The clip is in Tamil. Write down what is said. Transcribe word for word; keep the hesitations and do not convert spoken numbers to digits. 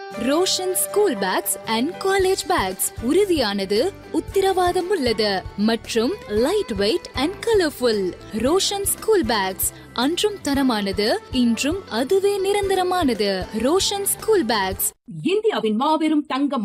Roshan school packs and college bags உறுதியானது, உத்தரவாதம் உள்ளது மற்றும் light weight and colourful. Roshan school packs அன்றும் தரமானது, இன்றும் அதுவே நிரந்தரமானது. Roshan school packs. இந்தியாவின் மாபெரும் தங்க